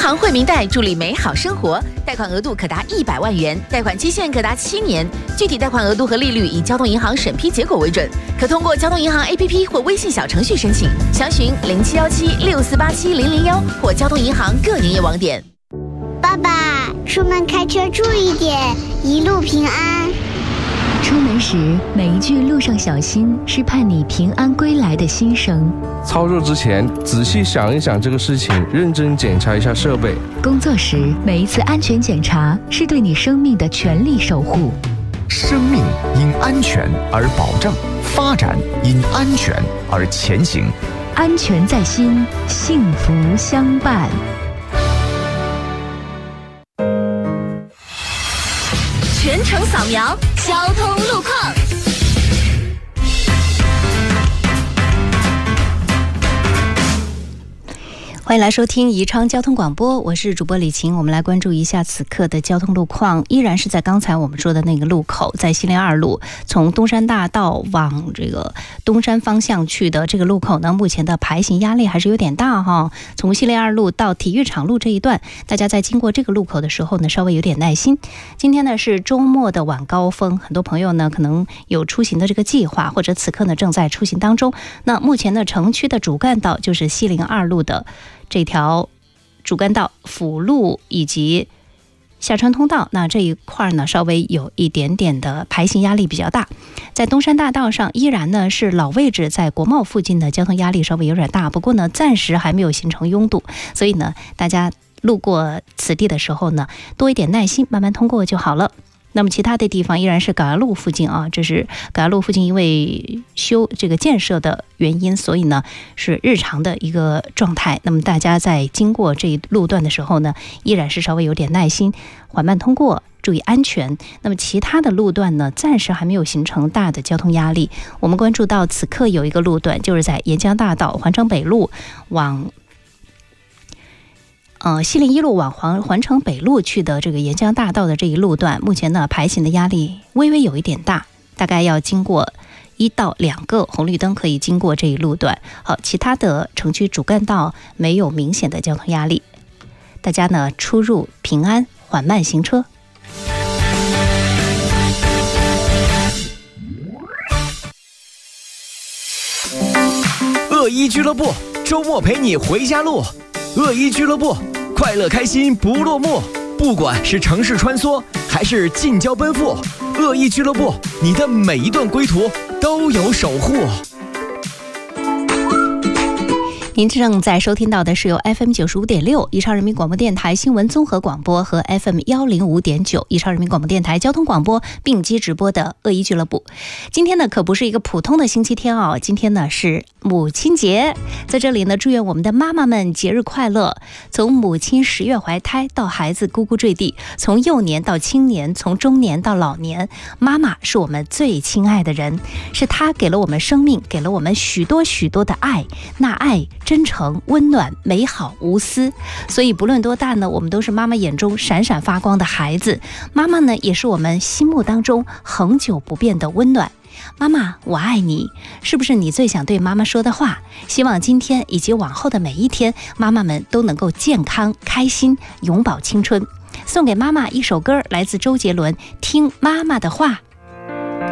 行惠民贷助力美好生活，贷款额度可达100万元，贷款期限可达7年，具体贷款额度和利率以交通银行审批结果为准，可通过交通银行 APP 或微信小程序申请，详询0717648700或交通银行各营业网点。 爸爸，出门开车注意点，一路平安。 出门时每一句路上小心是盼你平安归来的心声。 操作之前仔细想一想这个事情，认真检查一下设备。 工作时每一次安全检查是对你生命的全力守护。 生命因安全而保障，发展因安全而前行。 安全在心，幸福相伴。 全程扫描交通路况。 欢迎来收听宜昌交通广播，我是主播李晴。我们来关注一下此刻的交通路况，依然是在刚才我们说的那个路口，在西陵2路从东山大道往这个东山方向去的这个路口呢，目前的排行压力还是有点大哈。从西陵2路到体育场路这一段，大家在经过这个路口的时候呢，稍微有点耐心。今天呢是周末的晚高峰，很多朋友呢可能有出行的这个计划，或者此刻呢正在出行当中。那目前呢城区的主干道就是西陵2路的这条主干道、辅路以及下川通道，那这一块呢稍微有一点点的排行压力比较大。在东山大道上依然呢是老位置，在国贸附近的交通压力稍微有点大，不过呢暂时还没有形成拥堵，所以呢大家路过此地的时候呢多一点耐心，慢慢通过就好了。那么其他的地方依然是港安路附近啊，这是港安路附近因为这个建设的原因，所以呢是日常的一个状态。那么大家在经过这一路段的时候呢，依然是稍微有点耐心，缓慢通过，注意安全。那么其他的路段呢，暂时还没有形成大的交通压力。我们关注到此刻有一个路段，就是在沿江大道环城北路往西陵1路往环城北路去的这个沿江大道的这一路段，目前呢排行的压力微微有一点大，大概要经过1到2个红绿灯可以经过这一路段。好，其他的城区主干道没有明显的交通压力，大家呢出入平安，缓慢行车。 恶一俱乐部周末陪你回家路，恶一俱乐部快乐开心不落幕，不管是城市穿梭还是近郊奔赴，恶一俱乐部你的每一段归途都有守护。 您正在收听到的是由 FM 95.6宜昌人民广播电台新闻综合广播和 FM 105.9宜昌人民广播电台交通广播并机直播的恶一俱乐部。今天呢可不是一个普通的星期天哦，今天呢是母亲节，在这里呢祝愿我们的妈妈们节日快乐。从母亲10月怀胎到孩子咕咕坠地，从幼年到青年，从中年到老年，妈妈是我们最亲爱的人，是她给了我们生命，给了我们许多许多的爱，那爱真诚、温暖、美好、无私。所以不论多大呢，我们都是妈妈眼中闪闪发光的孩子。妈妈呢，也是我们心目当中恒久不变的温暖。妈妈，我爱你，是不是你最想对妈妈说的话？希望今天以及往后的每一天，妈妈们都能够健康、开心，永葆青春。送给妈妈一首歌，来自周杰伦，《听妈妈的话》。